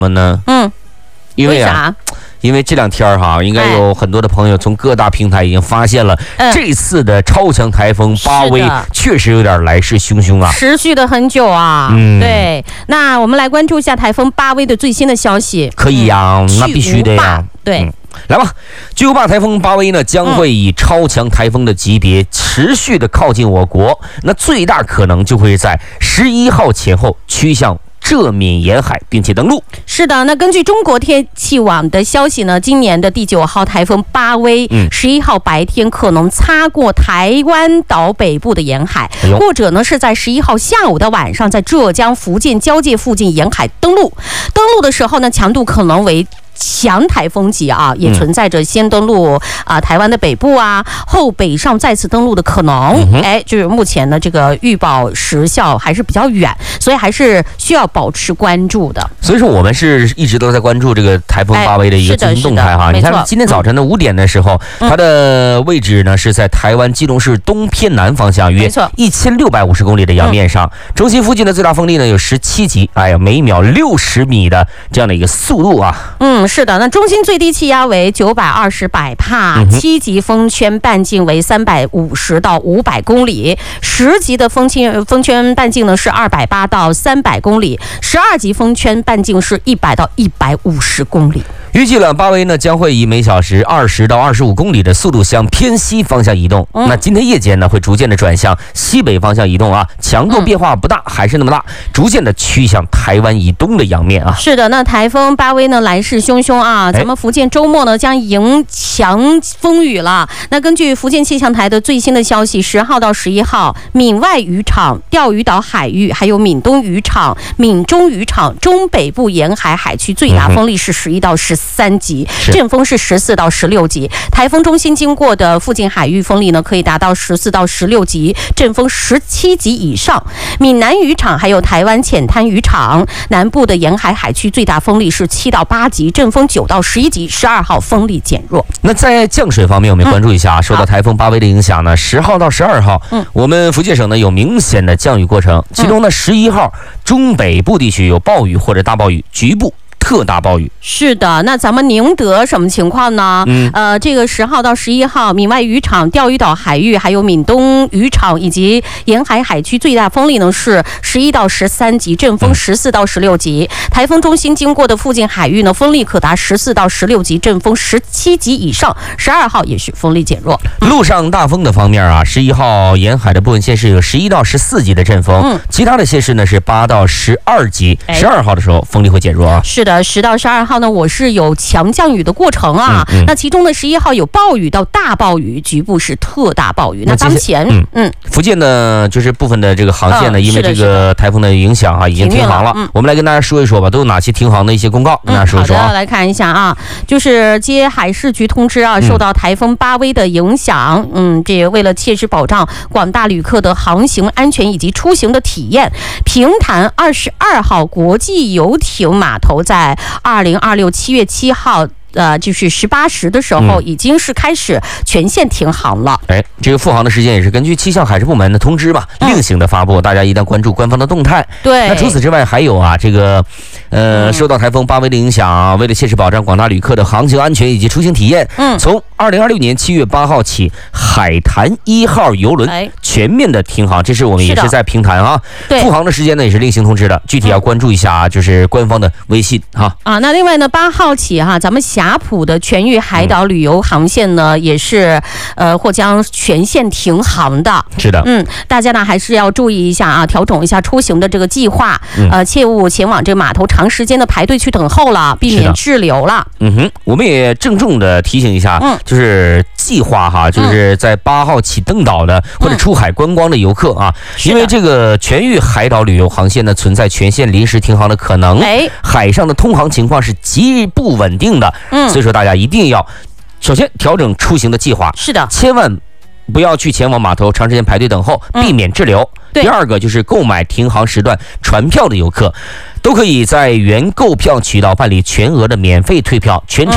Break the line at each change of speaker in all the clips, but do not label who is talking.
么呢？因为啊，因为这两天哈，应该有很多的朋友从各大平台已经发现了，这次的超强台风巴威确实有点来势汹汹啊，
持续的很久啊。对，那我们来关注一下台风巴威的最新的消息。
可以呀，那必须的呀。
对。
来吧，巨无霸台风巴威呢将会以超强台风的级别持续的靠近我国，那最大可能就会在11号前后趋向浙闽沿海，并且登陆。
是的，那根据中国天气网的消息呢，今年的第9号台风巴威，11号白天可能擦过台湾岛北部的沿海，或者呢是在11号下午的晚上，在浙江、福建交界附近沿海登陆。登陆的时候呢，强度可能为强台风级啊，也存在着先登陆台湾的北部啊，后北上再次登陆的可能。就是目前呢，这个预报时效还是比较远，所以还是需要保持关注的。
所以说，我们是一直都在关注这个台风巴威的一个最新动态哈。你看，今天早晨的5点的时候，它的位置呢是在台湾基隆市东偏南方向，约1650公里的洋面上。中心附近的最大风力呢有17级，每秒60米的这样的一个速度啊。
是的，那中心最低气压为920百帕，7级风圈半径为350到500公里，10级的风圈半径呢是280到300公里，12级风圈半径是100到150公里。
预计了巴威呢将会以每小时20到25公里的速度向偏西方向移动。那今天夜间呢会逐渐的转向西北方向移动啊，强度变化不大，还是那么大，逐渐的趋向台湾以东的洋面啊。
是的，那台风巴威呢来势汹汹啊，咱们福建周末呢将迎强风雨了。那根据福建气象台的最新的消息，10号到11号，闽外渔场、钓鱼岛海域，还有闽东渔场、闽中渔场、中北部沿海海区最大风力是11到13级，阵风是14到16级。台风中心经过的附近海域风力呢可以达到14到16级，阵风17级以上。闽南渔场还有台湾浅滩渔场南部的沿海海区最大风力是7到8级，阵风9到11级。12号风力减弱。
那在降水方面，我们关注一下，受到台风巴威的影响呢，10号到12号，我们福建省呢有明显的降雨过程，其中呢11号中北部地区有暴雨或者大暴雨，局部特大暴雨。
是的，那咱们宁德什么情况呢？这个10号到11号，闽外渔场、钓鱼岛海域，还有闽东渔场以及沿海海区最大风力呢是11到13级，阵风14到16级。台风中心经过的附近海域呢，风力可达14到16级，阵风17级以上。12号也是风力减弱。
陆上大风的方面啊，11号沿海的部分县市有11到14级的阵风，其他的县市呢是8到12级。12号的时候风力会减弱啊。
是的，10到12号呢，我是有强降雨的过程啊。那其中的11号有暴雨到大暴雨，局部是特大暴雨。那当前，
福建呢，就是部分的这个航线呢，因为这个台风的影响啊，已经停航了。我们来跟大家说一说吧，都有哪些停航的一些公告，跟大家说一说啊。
好的，来看一下啊，就是接海事局通知啊，受到台风巴威的影响，这为了切实保障广大旅客的航行安全以及出行的体验，平潭22号国际游艇码头在2026 7月7号就是18时的时候，已经是开始全线停航了。
这个复航的时间也是根据气象海事部门的通知吧，另行的发布。大家一旦关注官方的动态。
对。
那除此之外还有啊，这个受到台风巴威的影响，为了切实保障广大旅客的航行安全以及出行体验，从2026年7月8号起，海坛1号邮轮全面的停航。这是我们也是在平潭啊。复航的时间呢也是另行通知的，具体要关注一下就是官方的微信哈。
那另外呢，8号起哈，咱们霞浦的全域海岛旅游航线呢，也是或将全线停航的。
是的，
大家呢还是要注意一下啊，调整一下出行的这个计划，切勿前往这个码头长时间的排队去等候了，避免滞留了。
我们也郑重的提醒一下，就是计划哈，就是在8号起登岛的或者出海观光的游客啊，因为这个全域海岛旅游航线呢存在全线临时停航的可能，海上的通航情况是极不稳定的。所以说大家一定要首先调整出行的计划，
是的，
千万不要去前往码头长时间排队等候，避免滞留。第二个就是购买停航时段船票的游客，都可以在原购票渠道办理全额的免费退票，全程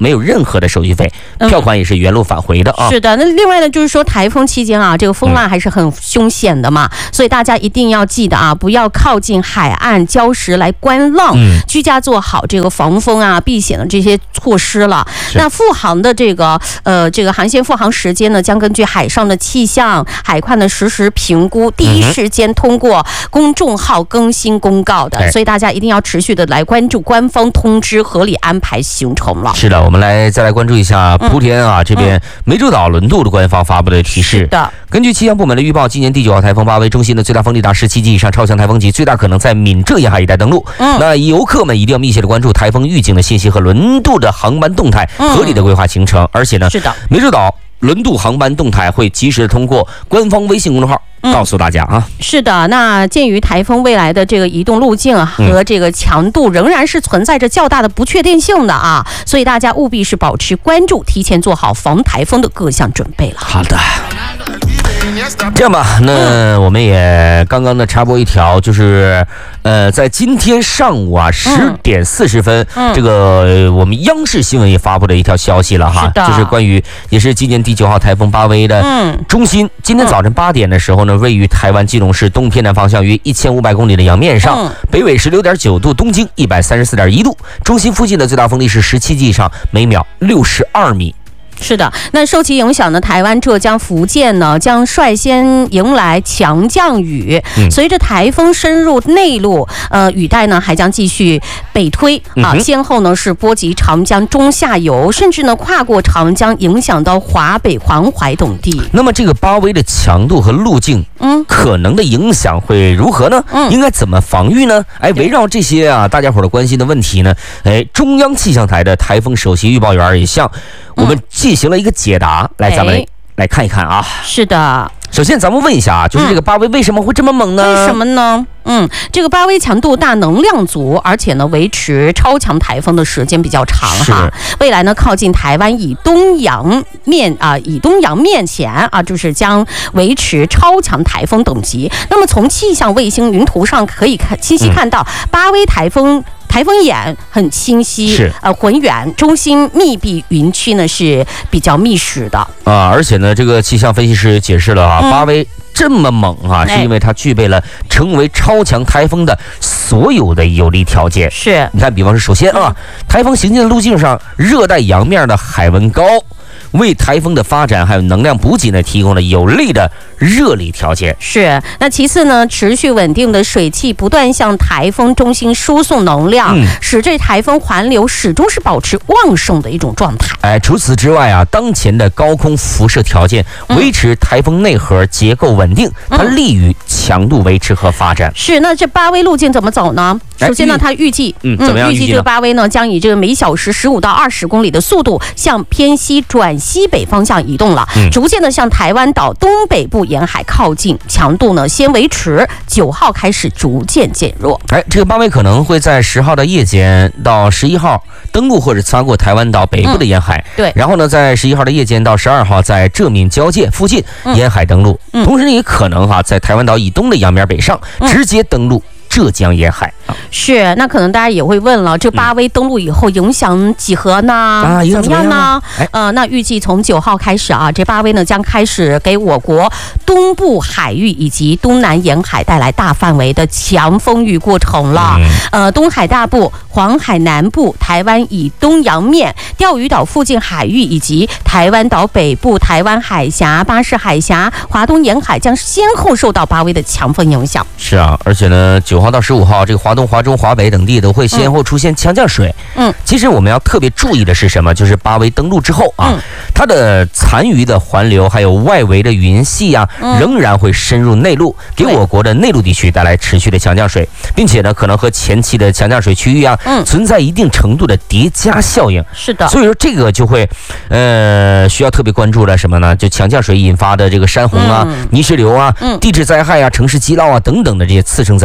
没有任何的手续费，票款也是原路返回的啊。
是的，那另外呢，就是说台风期间啊，这个风浪还是很凶险的嘛，所以大家一定要记得啊，不要靠近海岸礁石来观浪，居家做好这个防风啊、避险的这些措施了。那复航的这个航线复航时间呢，将根据海上的气象、海况的实时评估，第一时间通过公众号更新公告的，所以大家一定要持续的来关注官方通知，合理安排行程了。
是的，我们再来关注一下莆田啊这边湄洲岛轮渡的官方发布的提示。
是的，
根据气象部门的预报，今年第9号台风巴威中心的最大风力达17级以上超强台风级，最大可能在闽浙沿海一带登陆。那游客们一定要密切的关注台风预警的信息和轮渡的航班动态，合理的规划行程。而且呢，是的，湄洲岛轮渡航班动态会及时的通过官方微信公众号告诉大家啊。
是的，那鉴于台风未来的这个移动路径和这个强度仍然是存在着较大的不确定性的啊，所以大家务必是保持关注，提前做好防台风的各项准备了。
好的。这样吧，那我们也刚刚的插播一条，就是在今天上午啊10点40分，这个我们央视新闻也发布了一条消息了哈，就是关于也是今年第9号台风巴威的中心，今天早晨8点的时候呢，位于台湾基隆市东偏南方向约1500公里的洋面上，北纬16.9度，东经134.1度，中心附近的最大风力是17级以上，每秒62米。
是的，那受其影响呢，台湾、浙江、福建呢将率先迎来强降雨。随着台风深入内陆，雨带呢还将继续北推啊，先后呢是波及长江中下游，甚至呢跨过长江，影响到华北、黄淮等地。
那么这个巴威的强度和路径，可能的影响会如何呢？应该怎么防御呢？围绕这些啊大家伙的关心的问题呢，中央气象台的台风首席预报员也向我们进行了一个解答，咱们来看一看啊。
是的，
首先咱们问一下啊，就是这个巴威为什么会这么猛呢？
为什么呢？这个巴威强度大，能量足，而且呢维持超强台风的时间比较长哈。未来呢靠近台湾以东洋面前啊，就是将维持超强台风等级。那么从气象卫星云图上可以清晰看到，巴威台风眼很清晰，浑圆，中心密闭云区呢是比较密实的
啊。而且呢，这个气象分析师解释了啊，巴威这么猛啊，是因为它具备了成为超强台风的所有的有利条件。
是，
你看，比方说，首先啊，台风行进的路径上，热带洋面的海温高，为台风的发展还有能量补给呢提供了有利的热力条件。
是，那其次呢，持续稳定的水汽不断向台风中心输送能量，使这台风环流始终是保持旺盛的一种状态。
除此之外啊，当前的高空辐射条件维持台风内核结构稳定，它利于强度维持和发展。
是，那这巴威路径怎么走呢？首先呢，它预计预计这个巴威呢将以这个每小时15到20公里的速度向偏西转西北方向移动了，逐渐的向台湾岛东北部沿海靠近，强度呢先维持，9号开始逐渐减弱。
这个巴威可能会在10号的夜间到11号登陆或者擦过台湾岛北部的沿海，
对，
然后呢在11号的夜间到12号在浙闽交界附近沿海登陆，同时也可能在台湾岛以东的洋面北上，直接登陆浙江沿海。
是，那可能大家也会问了，这巴威登陆以后影响几何呢？怎么样呢？那预计从9号开始啊，这巴威呢将开始给我国东部海域以及东南沿海带来大范围的强风雨过程了。东海大部、黄海南部、台湾以东洋面、钓鱼岛附近海域以及台湾岛北部、台湾海峡、巴士海峡、华东沿海将先后受到巴威的强风影响。
是啊，而且呢，9号到15号，这个华东、华中、华北等地都会先后出现强降水。其实我们要特别注意的是什么？就是巴威登陆之后啊，它的残余的环流还有外围的云系啊，仍然会深入内陆，给我国的内陆地区带来持续的强降水，并且呢，可能和前期的强降水区域啊，存在一定程度的叠加效应。
是的，
所以说这个就会需要特别关注了什么呢？就强降水引发的这个山洪啊、泥石流啊、地质灾害啊、城市积涝啊等等的这些次生灾害，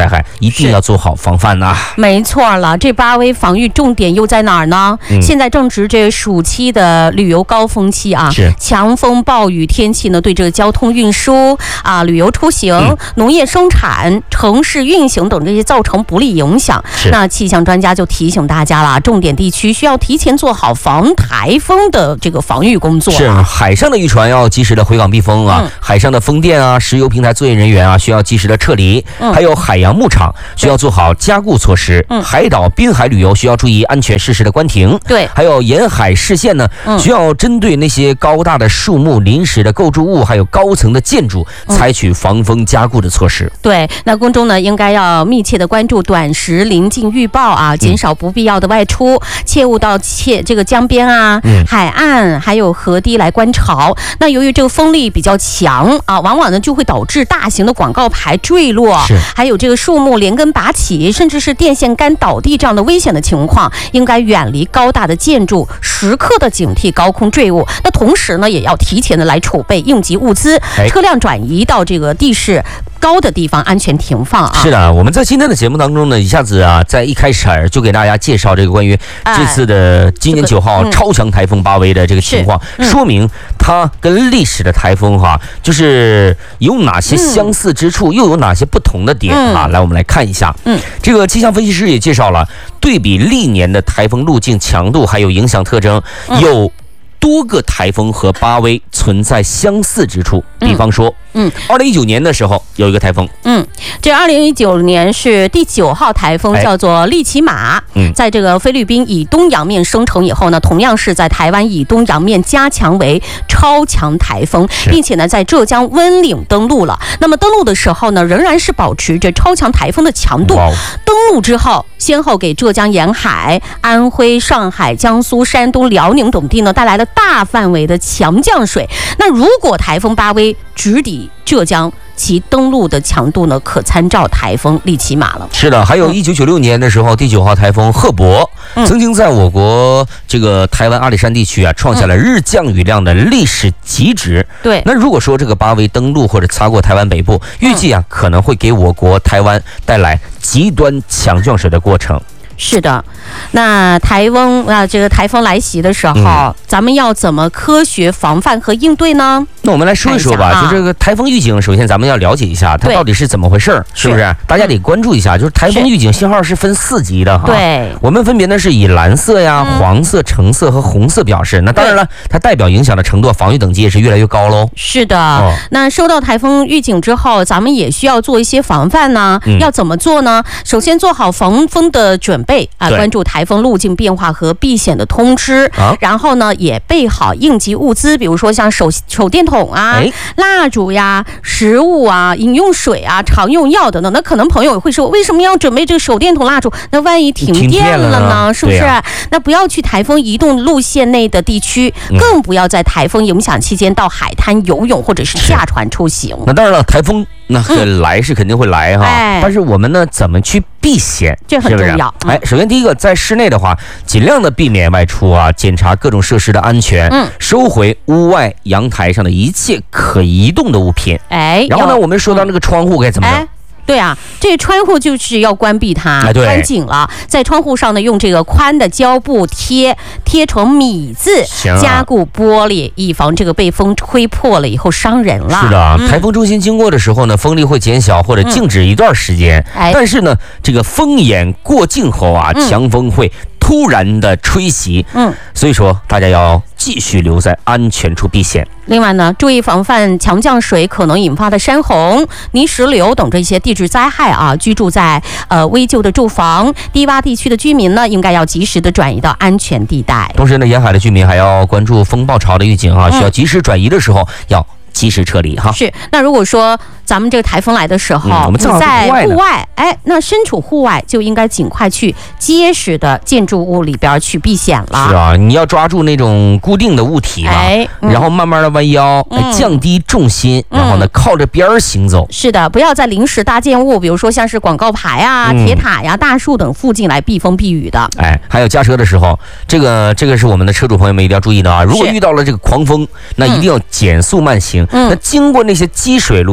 一定要做好防范呐。
没错了，这8危防御重点又在哪儿呢？现在正值这暑期的旅游高峰期啊，
是
强风暴雨天气呢，对这个交通运输啊、旅游出行、农业生产、城市运行等这些造成不利影响。那气象专家就提醒大家了，重点地区需要提前做好防台风的这个防御工作。
是海上的渔船要及时的回港避风啊，海上的风电啊、石油平台作业人员啊需要及时的撤离，还有海洋牧场需要做好加固措施。海岛滨海旅游需要注意安全适时的关停。
对，
还有沿海市县呢，需要针对那些高大的树木、临时的构筑物，还有高层的建筑，采取防风加固的措施。
对，那公众呢应该要密切的关注短时临近预报啊，减少不必要的外出，切勿到这个江边啊、海岸还有河堤来观潮。那由于这个风力比较强啊，往往呢就会导致大型的广告牌坠落，还有这个树木连根拔起，甚至是电线杆倒地这样的危险的情况，应该远离高大的建筑，时刻的警惕高空坠物。那同时呢，也要提前的来储备应急物资，车辆转移到这个地势高的地方安全停放啊。
是的，我们在今天的节目当中呢，一下子啊，在一开始就给大家介绍这个关于这次的今年9号超强台风8危的这个情况，说明它跟历史的台风就是有哪些相似之处，又有哪些不同的点啊？来，我们来看一下。这个气象分析师也介绍了，对比历年的台风路径、强度还有影响特征，有多个台风和8危存在相似之处。比方说2019年的时候有一个台风，
这2019年是第9号台风，叫做利奇马，在这个菲律宾以东洋面生成以后呢，同样是在台湾以东洋面加强为超强台风，并且呢在浙江温岭登陆了。那么登陆的时候呢，仍然是保持着超强台风的强度。登陆之后，先后给浙江沿海、安徽、上海、江苏、山东、辽宁等地呢带来了大范围的强降水。那如果台风8危直抵浙江，其登陆的强度呢，可参照台风利奇马了。
是的，还有1996年的时候，第9号台风赫伯曾经在我国这个台湾阿里山地区啊，创下了日降雨量的历史极值。
对，
那如果说这个8危登陆或者擦过台湾北部，预计啊可能会给我国台湾带来极端强降水的过程。
是的，那这个台风来袭的时候，咱们要怎么科学防范和应对呢？
那我们来说一说吧，就这个台风预警，首先咱们要了解一下它到底是怎么回事，是不是？大家得关注一下，就是台风预警信号是分4级的哈。
对，
我们分别呢是以蓝色呀、黄色、橙色和红色表示。那当然了，它代表影响的程度、防御等级也是越来越高喽。
是的，那收到台风预警之后，咱们也需要做一些防范呢。要怎么做呢？首先做好防风的准备啊，关注台风路径变化和避险的通知，然后呢也备好应急物资，比如说像手电筒啊、蜡烛呀、食物啊、饮用水啊、常用药等等。那可能朋友会说，为什么要准备这个手电筒、蜡烛？那万一停电了呢？是不是？那不要去台风移动路线内的地区，更不要在台风影响期间到海滩游泳或者是驾船出行。
那当然了，台风那来是肯定会来哈，但是我们呢怎么去避险，
这很重要。
首先第一个，在室内的话，尽量的避免外出啊，检查各种设施的安全，收回屋外阳台上的一切可移动的物品。然后呢，我们说到那个窗户该怎么弄？
对啊，这个窗户就是要关闭它，关紧了。在窗户上呢，用这个宽的胶布贴成米字，加固玻璃，以防这个被风吹破了以后伤人了。
是的，台风中心经过的时候呢，风力会减小或者静止一段时间。但是呢，这个风眼过境后啊，强风会突然的吹袭。所以说大家要继续留在安全处避险。
另外呢，注意防范强降水可能引发的山洪、泥石流等这些地质灾害啊。居住在危旧的住房、低洼地区的居民呢，应该要及时的转移到安全地带。
同时呢，沿海的居民还要关注风暴潮的预警啊，需要及时转移的时候要及时撤离哈。
是，那如果说咱们这个台风来的时候，
我们
在户外，那身处户外就应该尽快去结实的建筑物里边去避险了。
是啊，你要抓住那种固定的物体嘛，然后慢慢的弯腰，降低重心，然后呢靠着边儿行走。
是的，不要在临时搭建物，比如说像是广告牌啊、铁塔呀、大树等附近来避风避雨的。
还有驾车的时候，这个是我们的车主朋友们一定要注意的啊。如果遇到了这个狂风，那一定要减速慢行。那经过那些积水路段的时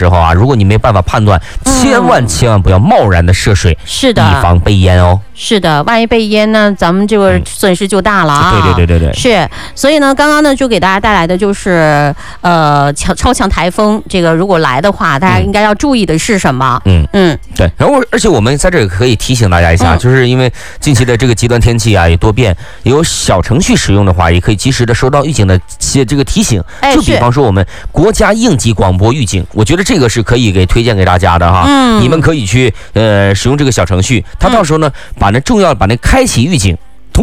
时候啊，如果你没办法判断，千万不要贸然的涉水，
是的，
以防被淹哦。
是的，万一被淹呢，咱们这个损失就大了啊！
对，
是。所以呢，刚刚呢就给大家带来的就是超强台风，这个如果来的话，大家应该要注意的是什么？
对。然后而且我们在这里可以提醒大家一下，就是因为近期的这个极端天气啊也多变，有小程序使用的话，也可以及时的收到预警的这个提醒。就比方说我们国家应急广播预警，我觉得这个是可以推荐给大家的哈。你们可以去使用这个小程序，它到时候呢把那开启预警